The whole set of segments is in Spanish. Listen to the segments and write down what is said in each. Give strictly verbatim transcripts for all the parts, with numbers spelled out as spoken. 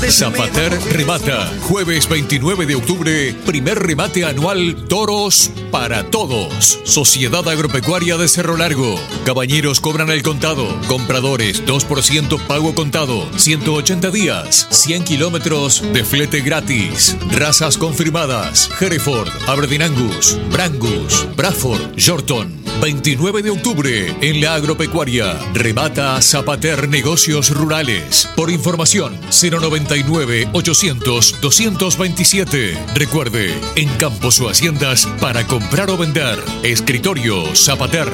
Zapater remata. Jueves veintinueve de octubre, primer remate anual Toros para Todos. Sociedad Agropecuaria de Cerro Largo. Cabañeros cobran el contado. Compradores dos por ciento pago contado. ciento ochenta días. cien kilómetros de flete gratis. Razas confirmadas. Hereford, Aberdeen Angus, Brangus, Bradford, Yorkton. veintinueve de octubre en la Agropecuaria. Remata Zapater Negocios Rurales. Por información cero noventa y nueve, ochocientos, doscientos veintisiete. Recuerde, en campos o haciendas para comprar o vender. Escritorio Zapater.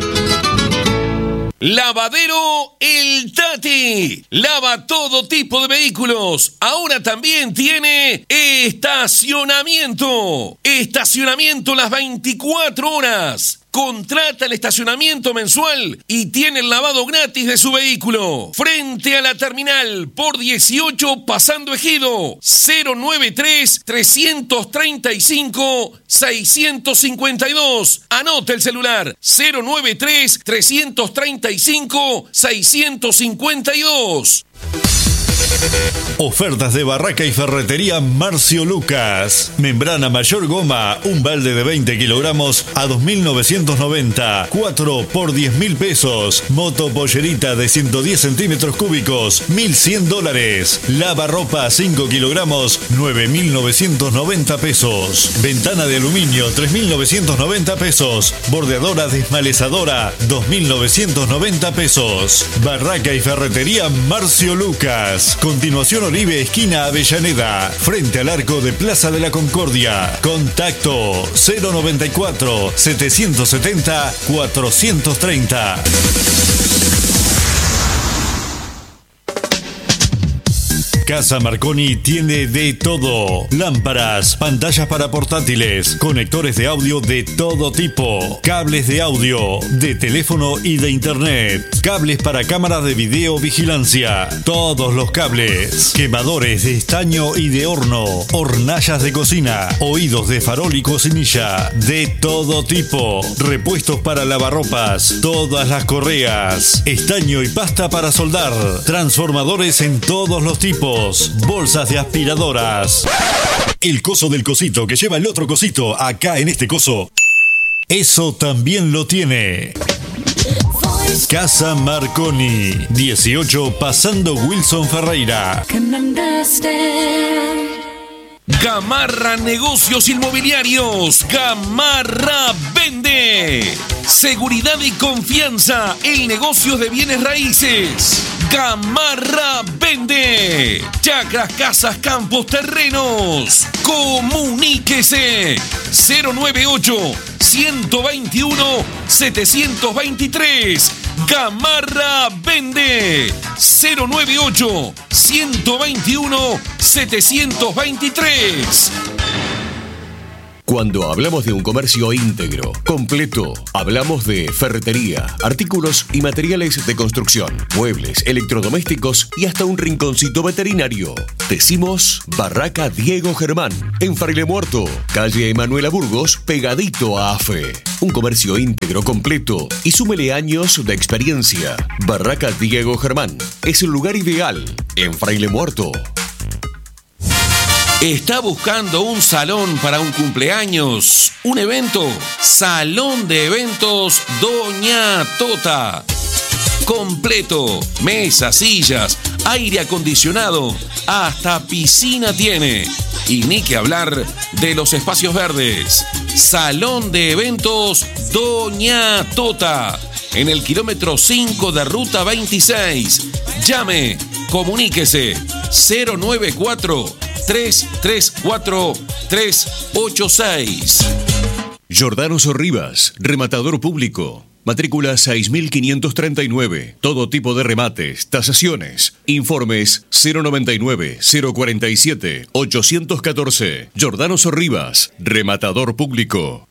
Lavadero El Tati. Lava todo tipo de vehículos. Ahora también tiene estacionamiento. Estacionamiento las veinticuatro horas. Contrata el estacionamiento mensual y tiene el lavado gratis de su vehículo. Frente a la terminal por dieciocho pasando Ejido. cero noventa y tres, trescientos treinta y cinco, seiscientos cincuenta y dos. Anota el celular. cero noventa y tres, trescientos treinta y cinco, seiscientos cincuenta y dos. Ofertas de Barraca y Ferretería Marcio Lucas. Membrana mayor goma, un balde de veinte kilogramos a dos mil novecientos noventa. cuatro por diez mil pesos. Moto pollerita de ciento diez centímetros cúbicos, mil cien dólares. Lavarropa cinco kilogramos, nueve mil novecientos noventa pesos. Ventana de aluminio, tres mil novecientos noventa pesos. Bordeadora desmalezadora, dos mil novecientos noventa pesos. Barraca y Ferretería Marcio Lucas. Continuación Oribe, esquina Avellaneda, frente al arco de Plaza de la Concordia. Contacto cero noventa y cuatro, setecientos setenta, cuatrocientos treinta. Casa Marconi tiene de todo. Lámparas, pantallas para portátiles, conectores de audio de todo tipo, cables de audio, de teléfono y de internet, cables para cámaras de video vigilancia, todos los cables, quemadores de estaño y de horno, hornallas de cocina, oídos de farol y cocinilla, de todo tipo, repuestos para lavarropas, todas las correas, estaño y pasta para soldar, transformadores en todos los tipos, bolsas de aspiradoras. El coso del cosito que lleva el otro cosito acá en este coso, eso también lo tiene. Casa Marconi, dieciocho pasando Wilson Ferreira. Gamarra Negocios Inmobiliarios. Gamarra vende. Seguridad y confianza en negocios de bienes raíces. Gamarra vende. Chacras, casas, campos, terrenos. Comuníquese. cero noventa y ocho, ciento veintiuno, setecientos veintitrés. Gamarra vende. cero noventa y ocho, ciento veintiuno, setecientos veintitrés. Cuando hablamos de un comercio íntegro, completo, hablamos de ferretería, artículos y materiales de construcción, muebles, electrodomésticos y hasta un rinconcito veterinario. Decimos Barraca Diego Germán, en Fraile Muerto, calle Emanuela Burgos, pegadito a AFE. Un comercio íntegro, completo y súmele años de experiencia. Barraca Diego Germán es el lugar ideal en Fraile Muerto. ¿Está buscando un salón para un cumpleaños, un evento? Salón de Eventos Doña Tota. Completo, mesas, sillas, aire acondicionado, hasta piscina tiene. Y ni que hablar de los espacios verdes. Salón de Eventos Doña Tota, en el kilómetro cinco de Ruta veintiséis. Llame, comuníquese, cero noventa y cuatro, tres tres cuatro, tres ocho seis. Giordano Sorribas, rematador público. Matrícula seis mil quinientos treinta y nueve. Todo tipo de remates, tasaciones. Informes cero noventa y nueve, cero cuarenta y siete, ochocientos catorce. Giordano Sorribas, rematador público.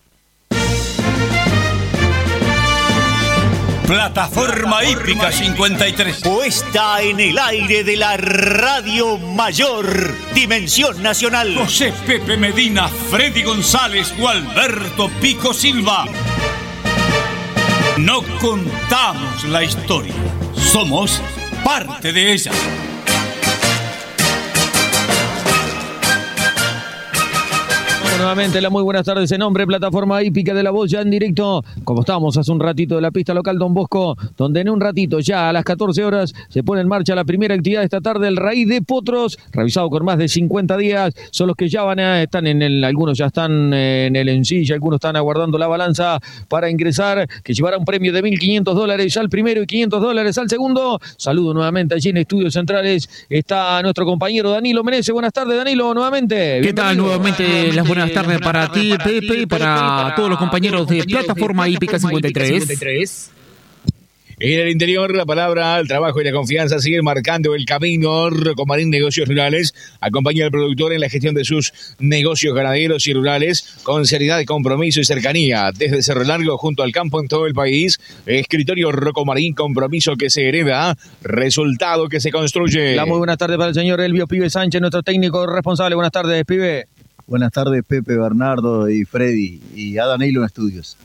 Plataforma Hípica cincuenta y tres. Puesta en el aire de la Radio Mayor, Dimensión Nacional. José Pepe Medina, Freddy González o Alberto Pico Silva. No contamos la historia, somos parte de ella. nuevamente la muy buenas tardes en nombre Plataforma Hípica de la Voz, ya en directo, como estábamos hace un ratito de la pista local Don Bosco, donde en un ratito, ya a las catorce horas, se pone en marcha la primera actividad de esta tarde, el Raíz de Potros, revisado con más de cincuenta días, son los que ya van a, están en el, algunos ya están en el encilla, algunos están aguardando la balanza para ingresar, que llevará un premio de mil quinientos dólares al primero y quinientos dólares al segundo. Saludo nuevamente allí en Estudios Centrales, está nuestro compañero Danilo Menezes. Buenas tardes, Danilo, nuevamente. ¿Qué Bienvenido. tal? Nuevamente las buenas tardes para ti, Pepe, y para todos los compañeros de Plataforma Hípica cincuenta y tres. En el interior, la palabra, el trabajo y la confianza siguen marcando el camino. Rocomarín Negocios Rurales acompaña al productor en la gestión de sus negocios ganaderos y rurales con seriedad, compromiso y cercanía. Desde Cerro Largo, junto al campo en todo el país, escritorio Rocomarín, compromiso que se hereda, resultado que se construye. La muy buenas tardes para el señor Elvio Pibe Sánchez, nuestro técnico responsable. Buenas tardes, Pibe. Buenas tardes, Pepe, Bernardo y Freddy y a Danilo en estudios.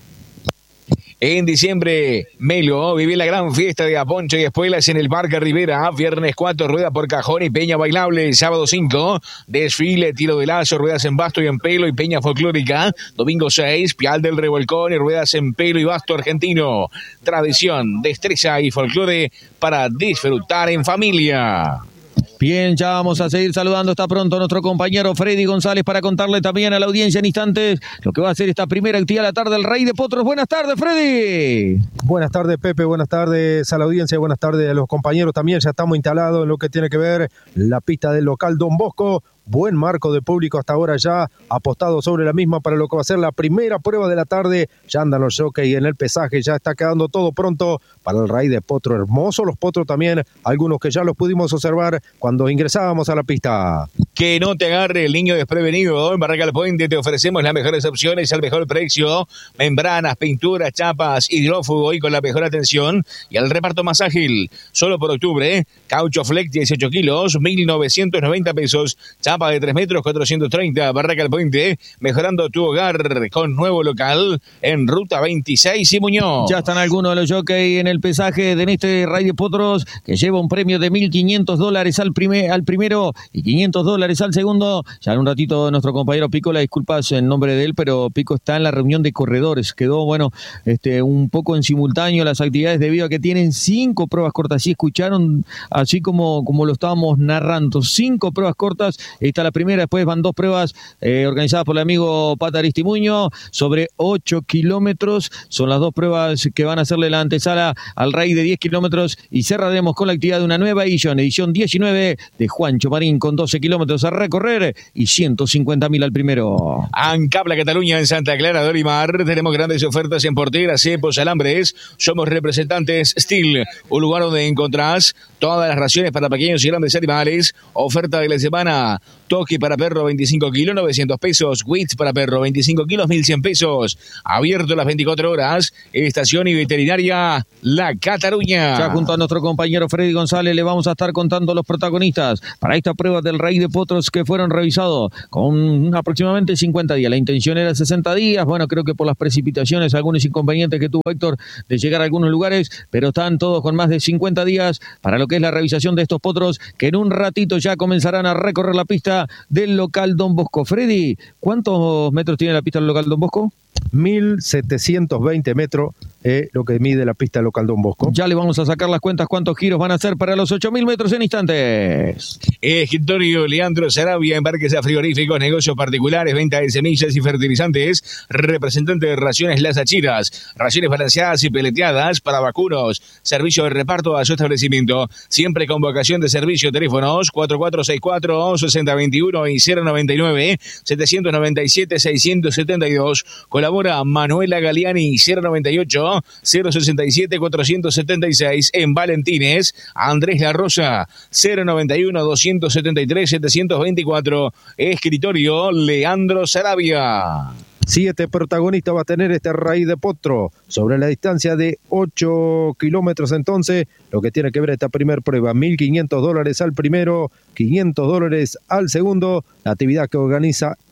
En diciembre, Melo vive la gran fiesta de Aponcho y Espuelas en el Parque Rivera. Viernes cuatro, rueda por cajón y peña bailable. Sábado cinco, desfile, tiro de lazo, ruedas en basto y en pelo y peña folclórica. Domingo seis, pial del revolcón y ruedas en pelo y basto argentino. Tradición, destreza y folclore para disfrutar en familia. Bien, ya vamos a seguir saludando. Está pronto nuestro compañero Freddy González para contarle también a la audiencia en instantes lo que va a ser esta primera actividad de la tarde del Rey de Potros. Buenas tardes, Freddy. Buenas tardes, Pepe. Buenas tardes a la audiencia. Buenas tardes a los compañeros. También ya estamos instalados en lo que tiene que ver la pista del local Don Bosco. Buen marco de público hasta ahora ya apostado sobre la misma para lo que va a ser la primera prueba de la tarde. Ya andan los jockeys en el pesaje, ya está quedando todo pronto para el Raíz de Potro. Hermosos los potros también, algunos que ya los pudimos observar cuando ingresábamos a la pista. Que no te agarre el niño desprevenido. En Barracal Puente te ofrecemos las mejores opciones al mejor precio. Membranas, pinturas, chapas, hidrófugo y con la mejor atención y al reparto más ágil. Solo por octubre, caucho flex dieciocho kilos, mil novecientos noventa pesos. Chapa de tres metros, cuatrocientos treinta. Barracal Puente, mejorando tu hogar con nuevo local en Ruta veintiséis y Muñoz. Ya están algunos de los jockeys en el pesaje de este Raíz de Potros, que lleva un premio de mil quinientos dólares al, primer, al primero y quinientos dólares al segundo. Ya en un ratito nuestro compañero Pico, la disculpas en nombre de él, pero Pico está en la reunión de corredores. Quedó, bueno, este, un poco en simultáneo las actividades debido a que tienen cinco pruebas cortas. Así escucharon, así como, como lo estábamos narrando. Cinco pruebas cortas. Está la primera, después van dos pruebas eh, organizadas por el amigo Pata Aristimuño sobre ocho kilómetros. Son las dos pruebas que van a hacerle la antesala al Rey de diez kilómetros y cerraremos con la actividad de una nueva edición, edición diecinueve de Juancho Marín con doce kilómetros a recorrer y ciento cincuenta mil al primero. Ancapla Cataluña en Santa Clara de Olimar. Tenemos grandes ofertas en porteras, cepos, alambres. Somos representantes Steel, un lugar donde encontrás todas las raciones para pequeños y grandes animales. Oferta de la semana: Toki para perro veinticinco kilos, novecientos pesos. Wits para perro veinticinco kilos, mil cien pesos. Abierto las veinticuatro horas. Estación y veterinaria La Cataluña. Ya junto a nuestro compañero Freddy González le vamos a estar contando los protagonistas para esta prueba del Rey de Potros que fueron revisados con aproximadamente cincuenta días. La intención era sesenta días. Bueno, creo que por las precipitaciones, algunos inconvenientes que tuvo Héctor de llegar a algunos lugares, pero están todos con más de cincuenta días para lo que es la revisión de estos potros que en un ratito ya comenzarán a recorrer la pista del local Don Bosco. Freddy, ¿cuántos metros tiene la pista del local Don Bosco? mil setecientos veinte metros, eh, lo que mide la pista local Don Bosco. Ya le vamos a sacar las cuentas cuántos giros van a hacer para los ocho mil metros en instantes. Escritorio Leandro Sarabia, embarques a frigoríficos, negocios particulares, venta de semillas y fertilizantes, representante de raciones Las Achiras, raciones balanceadas y peleteadas para vacunos, servicio de reparto a su establecimiento, siempre con vocación de servicio. Teléfonos cuatro cuatro seis cuatro, seis cero dos uno y cero noventa y nueve, setecientos noventa y siete, seiscientos setenta y dos. Colabora Manuela Galiani, cero noventa y ocho, cero sesenta y siete, cuatrocientos setenta y seis. En Valentines, Andrés La Rosa, cero noventa y uno, doscientos setenta y tres, setecientos veinticuatro. Escritorio Leandro Sarabia. Siete protagonistas va a tener este Raíz de Potro sobre la distancia de ocho kilómetros. Entonces, lo que tiene que ver esta primera prueba: mil quinientos dólares al primero, quinientos dólares al segundo. La actividad que organiza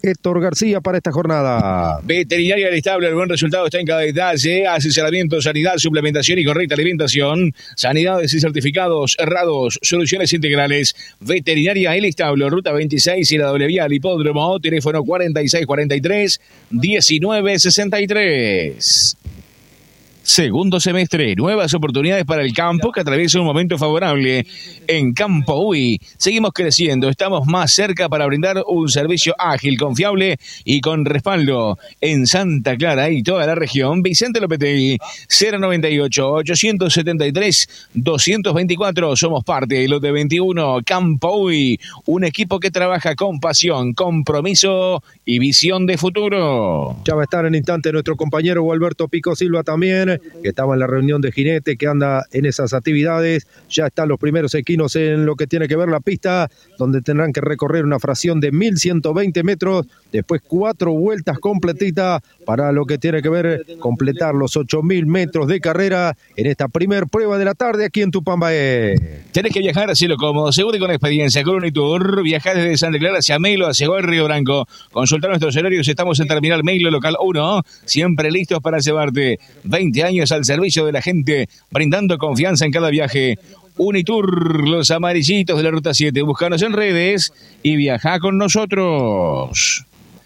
Héctor García para esta jornada. Veterinaria del Establo, el buen resultado está en cada detalle. Asesoramiento, sanidad, suplementación y correcta alimentación. Sanidades y certificados errados. Soluciones integrales. Veterinaria El Establo, ruta veintiséis y la doble vía al hipódromo. Teléfono cuarenta y seis cuarenta y tres, diecinueve sesenta y tres. Segundo semestre, nuevas oportunidades para el campo que atraviesa un momento favorable. En Campo Uy, seguimos creciendo, estamos más cerca para brindar un servicio ágil, confiable y con respaldo. En Santa Clara y toda la región, Vicente Lopetegui, cero noventa y ocho, ochocientos setenta y tres, doscientos veinticuatro. Somos parte de lote veintiuno. Campo Uy, un equipo que trabaja con pasión, compromiso y visión de futuro. Ya va a estar en instante nuestro compañero Alberto Pico Silva también, que estaba en la reunión de jinete, que anda en esas actividades. Ya están los primeros equinos en lo que tiene que ver la pista, donde tendrán que recorrer una fracción de mil ciento veinte metros, después cuatro vueltas completitas para lo que tiene que ver completar los ocho mil metros de carrera en esta primer prueba de la tarde aquí en Tupambaé. Tenés que viajar así lo cómodo, seguro y con experiencia. Con Unitur, viajá desde Santa Clara hacia Melo, hacia el Río Branco. Consultar nuestros horarios, estamos en Terminal Melo, local uno, siempre listos para llevarte. veinte años al servicio de la gente, brindando confianza en cada viaje. Unitur, los amarillitos de la Ruta siete. Búscanos en redes y viajá con nosotros.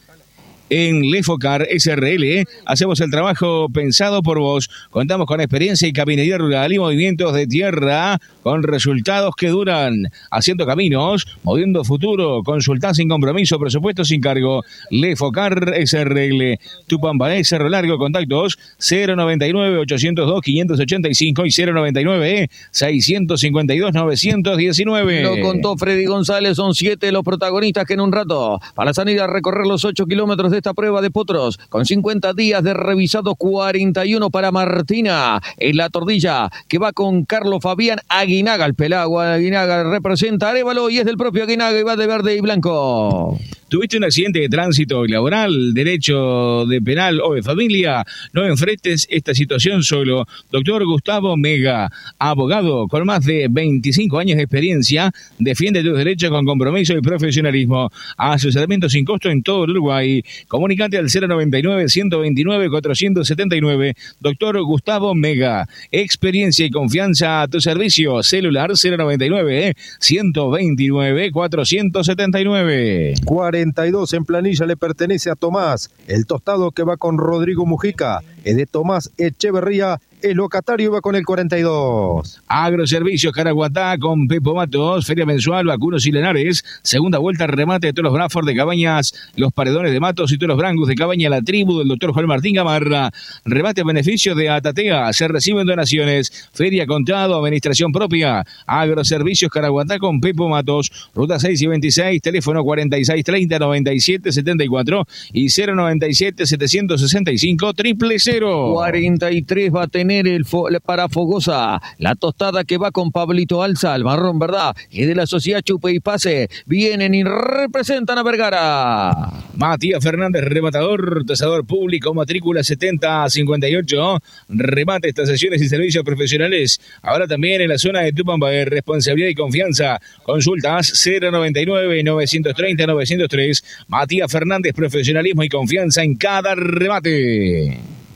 En Lefocar S R L hacemos el trabajo pensado por vos. Contamos con experiencia y cabinería rural y movimientos de tierra con resultados que duran. Haciendo caminos, moviendo futuro. Consultá sin compromiso, presupuesto sin cargo. Lefocar S R L. Tupambaé, Cerro Largo, contactos cero noventa y nueve, ochocientos dos, quinientos ochenta y cinco y cero noventa y nueve, seiscientos cincuenta y dos, novecientos diecinueve. Lo contó Freddy González, son siete los protagonistas que en un rato para salir a recorrer los ocho kilómetros de esta prueba de potros, con cincuenta días de revisado, cuarenta y uno para Martina en la tordilla, que va con Carlos Fabián Aguinaga, el pelagua. Aguinaga representa a Arévalo y es del propio Aguinaga y va de verde y blanco. ¿Tuviste un accidente de tránsito laboral, derecho de penal o de familia? No enfrentes esta situación solo. Doctor Gustavo Mega, abogado con más de veinticinco años de experiencia, defiende tus derechos con compromiso y profesionalismo. Asesoramiento sin costo en todo Uruguay. Comunicate al cero noventa y nueve, ciento veintinueve, cuatrocientos setenta y nueve. Doctor Gustavo Mega, experiencia y confianza a tu servicio. Celular cero noventa y nueve, ciento veintinueve, cuatrocientos setenta y nueve. cuarenta y dos en planilla le pertenece a Tomás. El tostado que va con Rodrigo Mujica es de Tomás Echeverría. El locatario va con el cuarenta y dos. Agroservicios Caraguatá con Pepo Matos, feria mensual, vacunos y lenares, segunda vuelta, remate de todos los Bradford de Cabañas, los paredones de Matos y todos los Brangus de Cabaña, la tribu del doctor Juan Martín Gamarra, remate a beneficio de Atatea, se reciben donaciones, feria contado, administración propia, Agroservicios Caraguatá con Pepo Matos, ruta seis y veintiséis, teléfono cuarenta y seis treinta, noventa y siete setenta y cuatro y cero noventa y siete, setecientos sesenta y cinco, triple cero. cuarenta y tres va a tener el fo- para Fogosa, la tostada que va con Pablito Alza, el marrón, ¿verdad? Y de la sociedad Chupe y Pase, vienen y representan a Vergara. Matías Fernández, rematador, tasador público, matrícula setenta cincuenta y ocho, remate estas sesiones y servicios profesionales, ahora también en la zona de Tupambaé, responsabilidad y confianza, consultas cero noventa y nueve, novecientos treinta, novecientos tres, Matías Fernández, profesionalismo y confianza en cada remate.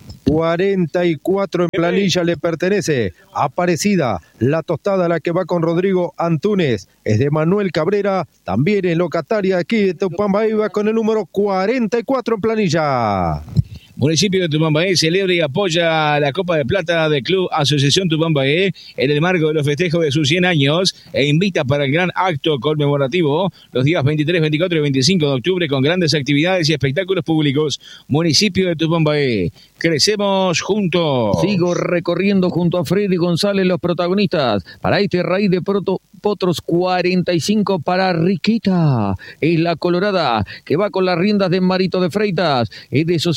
cuarenta y cuatro en planilla le pertenece Aparecida, la tostada la que va con Rodrigo Antúnez es de Manuel Cabrera, también en locataria aquí de Tupambaé, va con el número cuarenta y cuatro en planilla. Municipio de Tupambaé celebra y apoya la Copa de Plata del Club Asociación Tupambaé en el marco de los festejos de sus cien años e invita para el gran acto conmemorativo los días veintitrés, veinticuatro y veinticinco de octubre con grandes actividades y espectáculos públicos. Municipio de Tupambaé, crecemos juntos. Sigo recorriendo junto a Freddy González los protagonistas para este raíz de proto Potros, cuarenta y cinco para Riquita, es la colorada que va con las riendas de Marito de Freitas, es de Social los dos.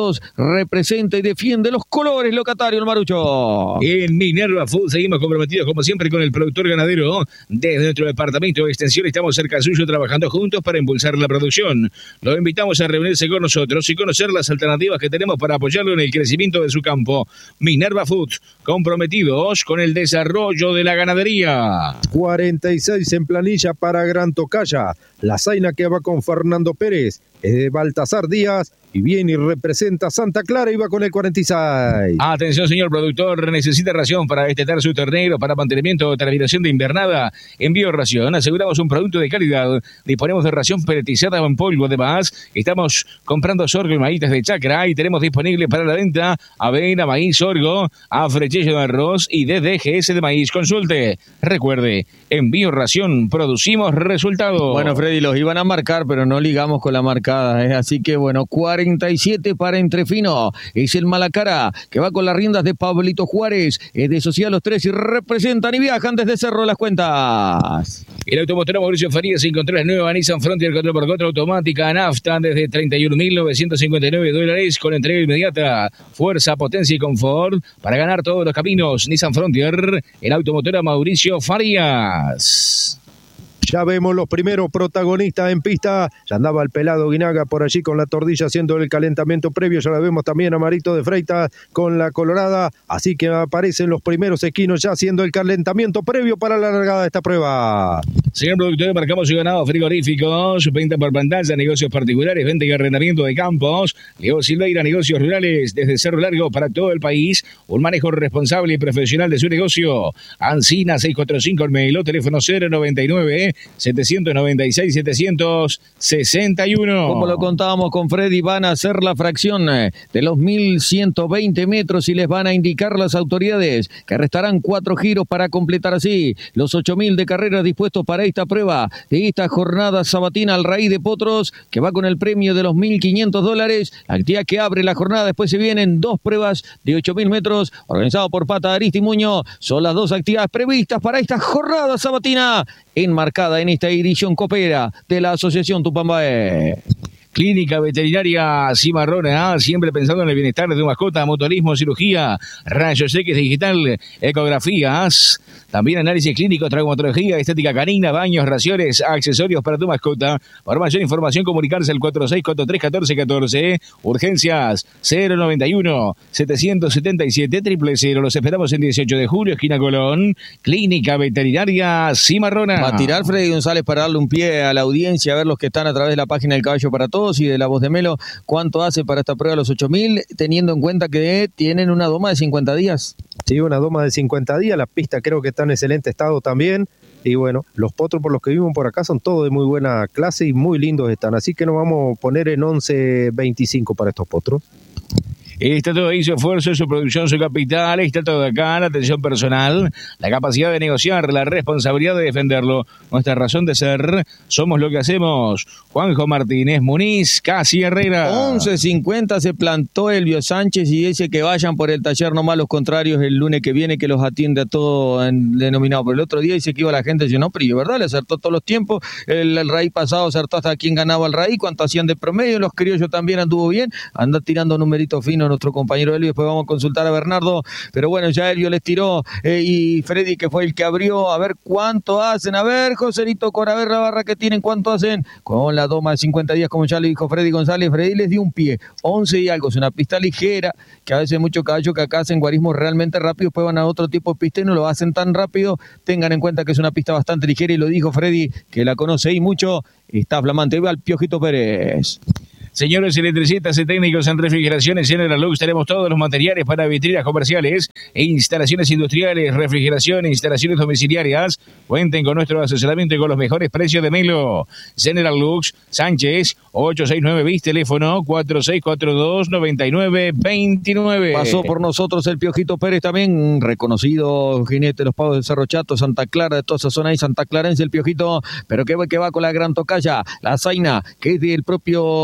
todos, representa y defiende los colores locatarios, el Marucho. En Minerva Food seguimos comprometidos como siempre con el productor ganadero. Desde nuestro departamento de extensión estamos cerca suyo trabajando juntos para impulsar la producción. Lo invitamos a reunirse con nosotros y conocer las alternativas que tenemos para apoyarlo en el crecimiento de su campo. Minerva Food, comprometidos con el desarrollo de la ganadería. cuarenta y seis en planilla para Gran Tocaya. La zaina que va con Fernando Pérez es de Baltasar Díaz y viene y representa Santa Clara y va con el cuarenta y seis. Atención, señor productor, necesita ración para destetar su ternero, para mantenimiento o terminación de invernada. Envío ración, aseguramos un producto de calidad. Disponemos de ración peletizada o en polvo. Además, estamos comprando sorgo y maíz de chacra y tenemos disponible para la venta avena, maíz, sorgo, afrechillo de arroz y D D G S de maíz. Consulte. Recuerde, envío ración, producimos resultados. Bueno, Freddy, los iban a marcar, pero no ligamos con la marcada, ¿eh? Así que bueno, cuarenta y siete para Entrefino. Es el Malacara, que va con las riendas de Pablito Juárez. Es de Social los tres y representan y viajan desde Cerro Las Cuentas. El automotero Mauricio Farías encontró la nueva Nissan Frontier cuatro por cuatro automática nafta desde treinta y un mil novecientos cincuenta y nueve dólares con entrega inmediata. Fuerza, potencia y confort para ganar todos los caminos. Nissan Frontier, el automotero Mauricio Farías. Ya vemos los primeros protagonistas en pista. Ya andaba el pelado Guinaga por allí con la tordilla haciendo el calentamiento previo. Ya la vemos también a Marito de Freitas con la colorada. Así que aparecen los primeros equinos ya haciendo el calentamiento previo para la largada de esta prueba. Señor productor, marcamos su ganado frigoríficos, venta por pantalla, negocios particulares, venta y arrendamiento de campos. Leo Silveira, negocios rurales desde Cerro Largo para todo el país. Un manejo responsable y profesional de su negocio. Ancina seiscientos cuarenta y cinco, el mail, teléfono cero noventa y nueve, setecientos noventa y seis, setecientos sesenta y uno. Como lo contábamos con Freddy, van a hacer la fracción de los mil ciento veinte metros y les van a indicar las autoridades que restarán cuatro giros para completar así los ocho mil de carreras dispuestos para esta prueba de esta jornada sabatina al Raíz de Potros, que va con el premio de los mil quinientos dólares. La actividad que abre la jornada, después se vienen dos pruebas de ocho mil metros, organizado por Pata Aristimuño. Son las dos actividades previstas para esta jornada sabatina, enmarcada en esta edición copera de la Asociación Tupambaé. Clínica Veterinaria Cimarrona, siempre pensando en el bienestar de tu mascota, motorismo, cirugía, rayos X digital, ecografías, también análisis clínico, traumatología, estética canina, baños, raciones, accesorios para tu mascota. Para mayor información, comunicarse al cuatro seis cuatro tres, uno cuatro uno cuatro, urgencias cero noventa y uno, setecientos setenta y siete, triple cero. Los esperamos en dieciocho de julio, esquina Colón, Clínica Veterinaria Cimarrona. Va a tirar Freddy González para darle un pie a la audiencia, a ver los que están a través de la página del Caballo para Todos y de la Voz de Melo, cuánto hace para esta prueba los ocho mil, teniendo en cuenta que tienen una doma de cincuenta días. Sí, una doma de cincuenta días, la pista creo que está en excelente estado también, y bueno, los potros por los que vimos por acá son todos de muy buena clase y muy lindos están, así que nos vamos a poner en once veinticinco para estos potros. Está todo ahí, su esfuerzo, su producción, su capital, está todo acá, la atención personal, la capacidad de negociar, la responsabilidad de defenderlo. Nuestra razón de ser, somos lo que hacemos. Juanjo Martínez Muniz, Casi Herrera. once cincuenta se plantó Elvio Sánchez y dice que vayan por el taller nomás los contrarios el lunes que viene, que los atiende a todo en denominado. Pero el otro día dice que iba la gente, dice, no, pero yo, ¿verdad? Le acertó todos los tiempos. El, el Raí pasado acertó hasta quién ganaba el Raí, cuánto hacían de promedio. Los criollos también anduvo bien. Anda tirando numeritos finos nuestro compañero Elvio, después vamos a consultar a Bernardo, pero bueno, ya Elvio les tiró eh, y Freddy, que fue el que abrió, a ver cuánto hacen, a ver, Joselito Cora, a ver la barra que tienen, cuánto hacen, con la doma de cincuenta días, como ya le dijo Freddy González. Freddy les dio un pie, once y algo, es una pista ligera, que a veces muchos caballos que acá hacen guarismos realmente rápido, después van a otro tipo de pista y no lo hacen tan rápido. Tengan en cuenta que es una pista bastante ligera y lo dijo Freddy, que la conoce y mucho, está flamante. Ve al Piojito Pérez. Señores electricistas y técnicos en refrigeraciones General Lux, tenemos todos los materiales para vitrinas comerciales e instalaciones industriales, refrigeración e instalaciones domiciliarias. Cuenten con nuestro asesoramiento y con los mejores precios de Melo. General Lux, Sánchez, ocho seis nueve bis, teléfono cuatro seis cuatro dos, nueve nueve dos nueve. Pasó por nosotros el Piojito Pérez, también reconocido jinete de los Pavos del Cerro Chato, Santa Clara, de toda esa zona ahí, Santa Clarense, el Piojito, pero que, que va con la Gran Tocaya, la Zaina, que es del propio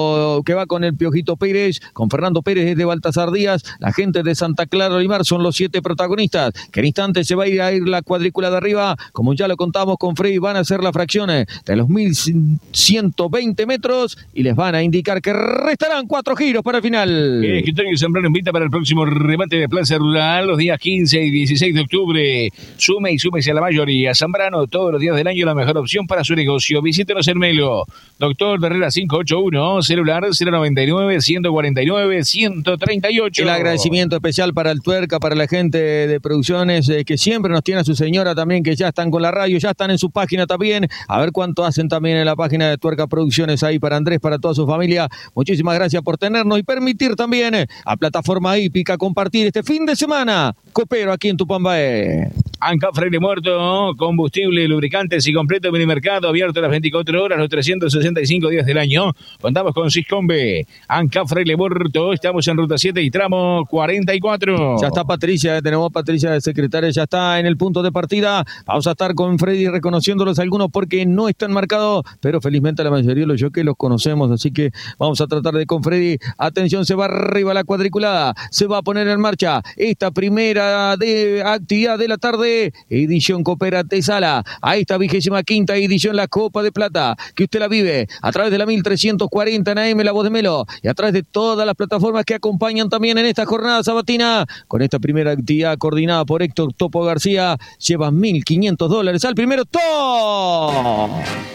que va con el Piojito Pérez, con Fernando Pérez desde Baltasar Díaz, la gente de Santa Clara Olimar son los siete protagonistas, que en instantes se va a ir a ir la cuadrícula de arriba, como ya lo contamos con Freddy, van a hacer las fracciones de los mil ciento veinte metros y les van a indicar que restarán cuatro giros para el final. El escritorio Zambrano invita para el próximo remate de Plaza Rural los días quince y dieciséis de octubre. Sume y súmese a la mayoría. Zambrano, todos los días del año la mejor opción para su negocio. Visítenos en Melo. Doctor Herrera cinco ocho uno, celular cero noventa y nueve, ciento cuarenta y nueve, ciento treinta y ocho. El agradecimiento especial para el Tuerca, para la gente de producciones eh, que siempre nos tiene a su señora también, que ya están con la radio, ya están en su página también. A ver cuánto hacen también en la página de Tuerca Producciones ahí para Andrés, para toda su familia. Muchísimas gracias por tenernos y permitir también eh, a Plataforma Hípica compartir este fin de semana copero aquí en Tupambaé. Anca Freire Muerto, combustible, lubricantes y completo minimercado, abierto las veinticuatro horas, los trescientos sesenta y cinco días del año. Contamos con Siscombe. Anca Freire Muerto, estamos en ruta siete y tramo cuarenta y cuatro. Ya está Patricia, tenemos a Patricia de secretaria, ya está en el punto de partida. Vamos a estar con Freddy reconociéndolos algunos porque no están marcados, pero felizmente la mayoría de los jockeys los conocemos, así que vamos a tratar de con Freddy. Atención, se va arriba la cuadriculada, se va a poner en marcha esta primera de actividad de la tarde, edición Copera Tesala, a esta vigésima quinta edición la Copa de Plata, que usted la vive a través de la mil trescientos cuarenta en A M La Voz de Melo y a través de todas las plataformas que acompañan también en esta jornada sabatina. Con esta primera actividad coordinada por Héctor Topo García, lleva mil quinientos dólares al primero. ¡Top!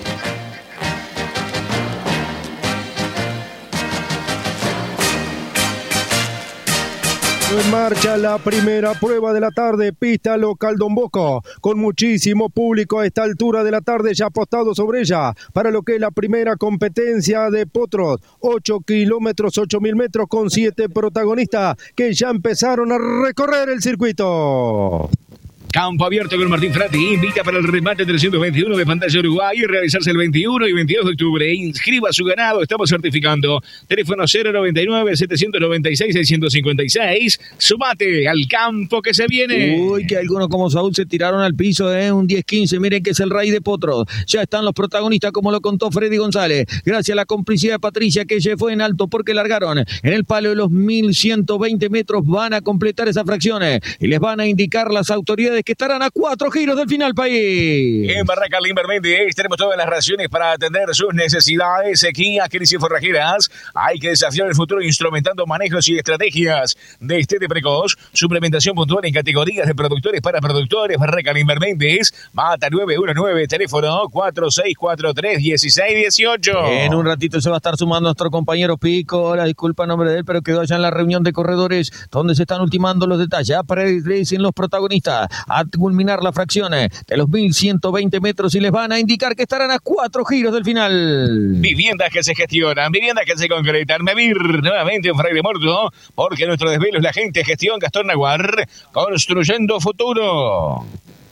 En marcha la primera prueba de la tarde, pista local Don Bosco, con muchísimo público a esta altura de la tarde ya apostado sobre ella, para lo que es la primera competencia de potros, ocho kilómetros, ocho mil metros con siete protagonistas que ya empezaron a recorrer el circuito. Campo abierto con Martín Frati, invita para el remate trescientos veintiuno de Pantalla Uruguay y realizarse el veintiuno y veintidós de octubre. Inscriba su ganado, estamos certificando. Teléfono cero noventa y nueve, setecientos noventa y seis, seiscientos cincuenta y seis. Sumate al campo que se viene. Uy, que algunos como Saúl se tiraron al piso, ¿eh? Un diez quince, miren que es el rey de potros. Ya están los protagonistas como lo contó Freddy González. Gracias a la complicidad de Patricia que se fue en alto porque largaron en el palo de los mil ciento veinte metros. Van a completar esas fracciones y les van a indicar las autoridades que estarán a cuatro giros del final, país. En Barraca Limber Méndez tenemos todas las raciones para atender sus necesidades. Sequía, crisis forrajeras. Hay que desafiar el futuro instrumentando manejos y estrategias de destete precoz. Suplementación puntual en categorías de productores para productores. Barraca Limber Méndez. Mata nueve uno nueve, teléfono cuatro seis cuatro tres, dieciséis dieciocho. En un ratito se va a estar sumando nuestro compañero Pico. La disculpa en nombre de él, pero quedó allá en la reunión de corredores donde se están ultimando los detalles. Aparecen los protagonistas a culminar las fracciones de los mil ciento veinte metros y les van a indicar que estarán a cuatro giros del final. Viviendas que se gestionan, viviendas que se concretan. Medir nuevamente en Fraile Muerto, porque nuestro desvelo es la gente gestión Gastón Naguar, construyendo futuro.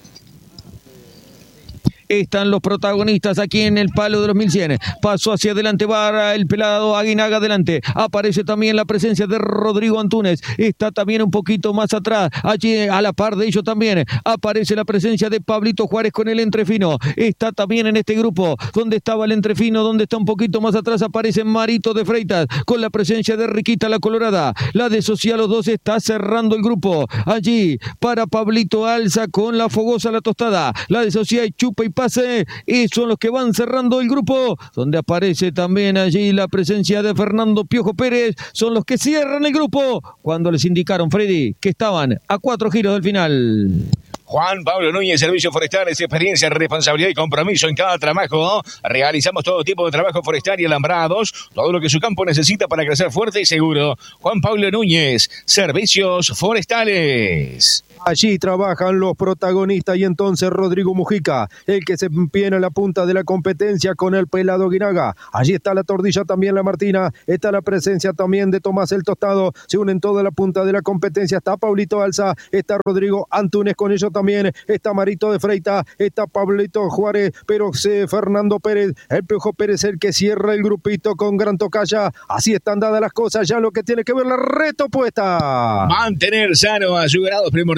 Están los protagonistas aquí en el palo de los mil cien. Paso hacia adelante, va el pelado Aguinaga adelante. Aparece también la presencia de Rodrigo Antúnez. Está también un poquito más atrás. Allí a la par de ellos también aparece la presencia de Pablito Juárez con el entrefino. Está también en este grupo donde estaba el entrefino, donde está un poquito más atrás aparece Marito de Freitas con la presencia de Riquita la Colorada. La de Social los dos está cerrando el grupo. Allí para Pablito Alza con la Fogosa la Tostada. La de Social Chupa y Pase, y son los que van cerrando el grupo, donde aparece también allí la presencia de Fernando Piojo Pérez, son los que cierran el grupo, cuando les indicaron, Freddy, que estaban a cuatro giros del final. Juan Pablo Núñez, Servicios Forestales, experiencia, responsabilidad y compromiso en cada trabajo. Realizamos todo tipo de trabajo forestal y alambrados, todo lo que su campo necesita para crecer fuerte y seguro. Juan Pablo Núñez, Servicios Forestales. Allí trabajan los protagonistas y entonces Rodrigo Mujica, el que se empiena en la punta de la competencia con el pelado Guinaga. Allí está la Tordilla, también la Martina, está la presencia también de Tomás el Tostado, se unen toda la punta de la competencia, está Pablito Alza, está Rodrigo Antúnez con ellos también, está Marito de Freita, está Pablito Juárez, pero se Fernando Pérez, el Piojo Pérez el que cierra el grupito con Gran Tocaya. Así están dadas las cosas, ya lo que tiene que ver la reto puesta. Mantener sano a su grado primordial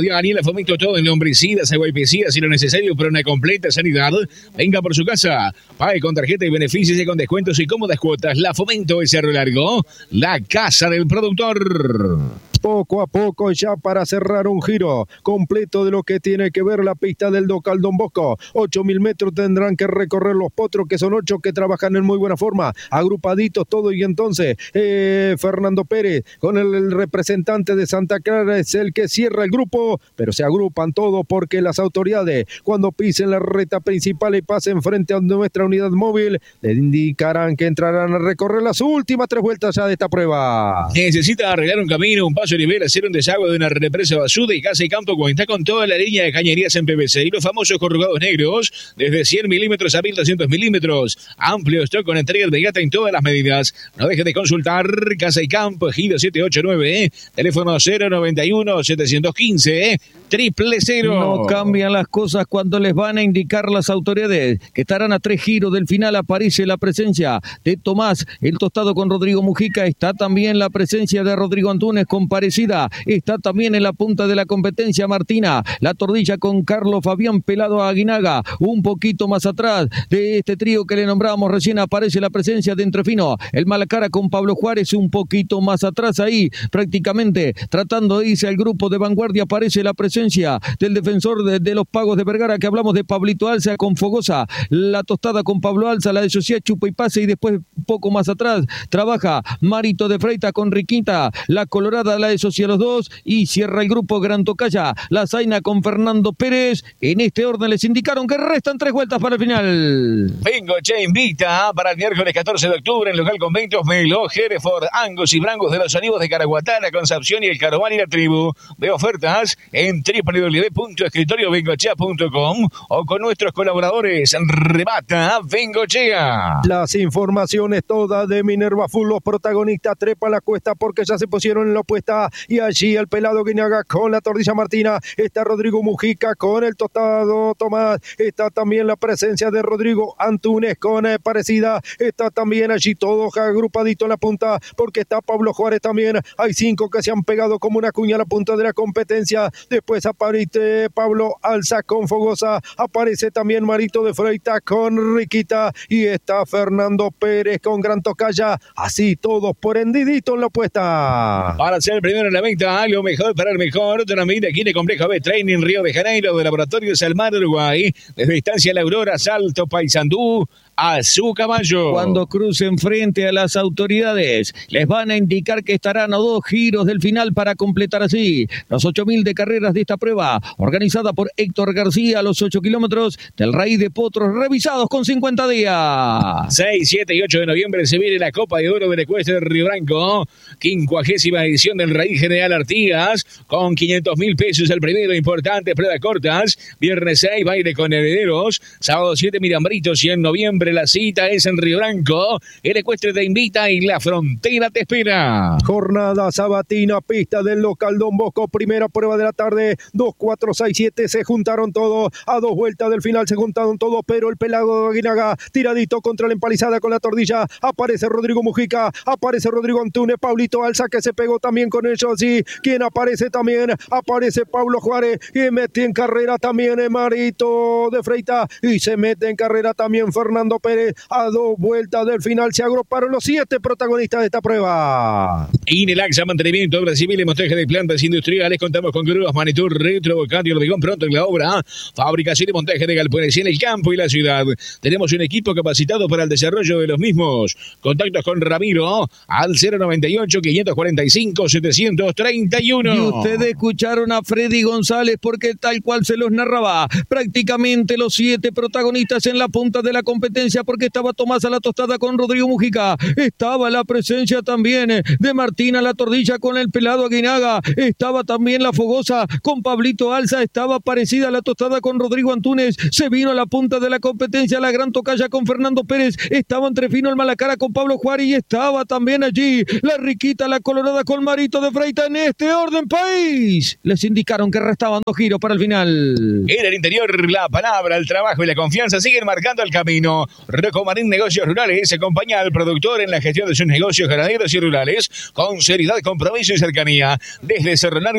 Daniela Fomento, todo en lombricidas, aguaipecidas y lo necesario para una completa sanidad. Venga por su casa. Pague con tarjeta y beneficios y con descuentos y cómodas cuotas. La Fomento de Cerro Largo, la casa del productor. Poco a poco, ya para cerrar un giro completo de lo que tiene que ver la pista del local Don Bosco. ocho mil metros tendrán que recorrer los potros, que son ocho que trabajan en muy buena forma, agrupaditos todo. Y entonces eh, Fernando Pérez, con el, el representante de Santa Clara, es el que cierra el grupo, pero se agrupan todos porque las autoridades, cuando pisen la recta principal y pasen frente a nuestra unidad móvil, le indicarán que entrarán a recorrer las últimas tres vueltas ya de esta prueba. Necesita arreglar un camino, un paso de nivel, hacer un desagüe de una represa basuda, y Casa y Campo cuenta con toda la línea de cañerías en P V C y los famosos corrugados negros desde cien milímetros a mil doscientos milímetros. Amplio stock con entrega inmediata en todas las medidas. No deje de consultar Casa y Campo, Ejido siete ocho nueve, eh. teléfono cero noventa y uno, setecientos quince, eh. triple cero. No cambian las cosas cuando les van a indicar las autoridades que estarán a tres giros del final. Aparece la presencia de Tomás, el tostado con Rodrigo Mujica. Está también la presencia de Rodrigo Antunes con Parecida. Está también en la punta de la competencia Martina, la tordilla con Carlos Fabián Pelado Aguinaga. Un poquito más atrás de este trío que le nombrábamos recién aparece la presencia de Entrefino, el Malacara con Pablo Juárez. Un poquito más atrás ahí, prácticamente tratando de irse al grupo de vanguardia, aparece la presencia del defensor de, de los Pagos de Vergara, que hablamos de Pablito Alza con Fogosa, la tostada con Pablo Alza, la de Sociedad Chupa y Pase, y después un poco más atrás trabaja Marito de Freita con Riquita, la Colorada, la de Sociedad los dos, y cierra el grupo Gran Tocaya, la Zaina con Fernando Pérez. En este orden les indicaron que restan tres vueltas para el final. Bengochea invita para el miércoles catorce de octubre en local conventos Melo, Hereford, Angus y Brangos de los Olivos de Caraguatá, la Concepción y el Carobán y la Tribu. De ofertas en doble u doble u doble u punto escritorio bengochea punto com o con nuestros colaboradores. Remata Bengochea. Las informaciones todas de Minerva Full. Los protagonistas trepan la cuesta porque ya se pusieron en la opuesta, y allí el Pelado Guinaga con la tordilla Martina. Está Rodrigo Mujica con el tostado Tomás. Está también la presencia de Rodrigo Antunes con eh, Parecida. Está también allí todos agrupaditos en la punta porque está Pablo Juárez también. Hay cinco que se han pegado como una cuña a la punta de la competencia. Después aparece Pablo Alza con Fogosa. Aparece también Marito de Freita con Riquita. Y está Fernando Pérez con Gran Tocaya. Así todos prendidito en la puesta. Para ser el primero en la venta, algo mejor para el mejor. También aquí en el Complejo B Training Río de Janeiro, de Laboratorios Almar Uruguay. Desde Estancia La Aurora, Salto, Paysandú, a su caballo. Cuando crucen frente a las autoridades, les van a indicar que estarán a dos giros del final para completar así los ocho mil de carreras de esta prueba, organizada por Héctor García, los ocho kilómetros del Raíz de Potros, revisados con cincuenta días. seis, siete y ocho de noviembre se viene la Copa de Oro del Ecuestre de Río Branco, quincuagésima edición del Raíz General Artigas, con quinientos mil pesos el primero, importante, pruebas cortas. Viernes seis, baile con herederos. Sábado siete, Mirambritos, y en noviembre la cita es en Río Branco. El Ecuestre te invita y la frontera te espera. Jornada sabatina, pista del local Don Bosco, primera prueba de la tarde. Dos, cuatro, seis, siete se juntaron todos. A dos vueltas del final se juntaron todos, pero el Pelado Aguinaga tiradito contra la empalizada con la tordilla. Aparece Rodrigo Mujica, aparece Rodrigo Antunes, Pablito Alza que se pegó también con ellos. Y quien aparece también, aparece Pablo Juárez, y mete en carrera también el Marito de Freita, y se mete en carrera también Fernando Pérez. A dos vueltas del final se agruparon los siete protagonistas de esta prueba. Inelaxa, mantenimiento, obras civiles, montaje de plantas industriales. Contamos con grúas, Manitur, Retro, Bocati, Hormigón pronto en la obra. Fabricación y montaje de galpones en el campo y la ciudad. Tenemos un equipo capacitado para el desarrollo de los mismos. Contactos con Ramiro al cero noventa y ocho, quinientos cuarenta y cinco, setecientos treinta y uno. Y ustedes escucharon a Freddy González porque tal cual se los narraba, prácticamente los siete protagonistas en la punta de la competencia, porque estaba Tomás a la tostada con Rodrigo Mujica, estaba la presencia también de Martina la tordilla con el Pelado Aguinaga, estaba también la Fogosa con Pablito Alza, estaba Parecida la tostada con Rodrigo Antunes, se vino a la punta de la competencia la Gran Tocaya con Fernando Pérez, estaba Entrefino el Malacara con Pablo Juárez, y estaba también allí la Riquita, la Colorada con Marito de Freita. En este orden, país, les indicaron que restaban dos giros para el final. En el interior, la palabra, el trabajo y la confianza siguen marcando el camino. Recomarín Negocios Rurales acompaña al productor en la gestión de sus negocios ganaderos y rurales con seriedad, compromiso y cercanía. Desde Cerro Largo